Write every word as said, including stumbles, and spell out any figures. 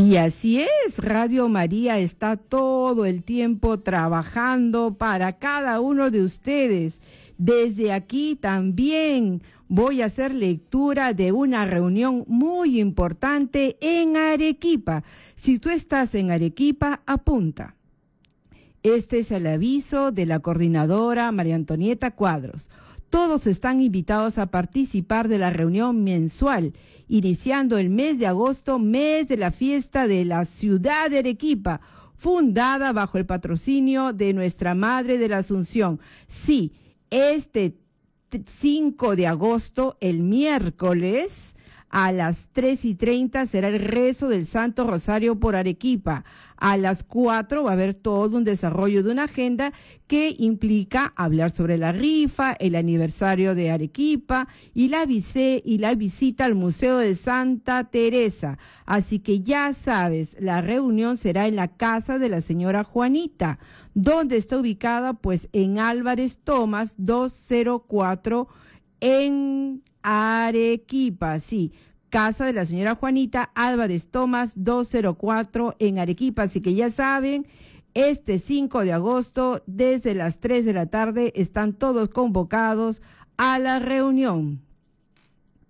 Y así es, Radio María está todo el tiempo trabajando para cada uno de ustedes. Desde aquí también voy a hacer lectura de una reunión muy importante en Arequipa. Si tú estás en Arequipa, apunta. Este es el aviso de la coordinadora María Antonieta Cuadros. Todos están invitados a participar de la reunión mensual, iniciando el mes de agosto, mes de la fiesta de la ciudad de Arequipa, fundada bajo el patrocinio de Nuestra Madre de la Asunción. Sí, este cinco de agosto, el miércoles, a las tres y treinta será el rezo del Santo Rosario por Arequipa. A las cuatro va a haber todo un desarrollo de una agenda que implica hablar sobre la rifa, el aniversario de Arequipa y la, vice, y la visita al Museo de Santa Teresa. Así que ya sabes, la reunión será en la casa de la señora Juanita. ¿Dónde está ubicada? Pues en Álvarez Tomás doscientos cuatro en Arequipa, sí. Casa de la señora Juanita Álvarez Tomás doscientos cuatro en Arequipa. Así que ya saben, este cinco de agosto, desde las tres de la tarde, están todos convocados a la reunión.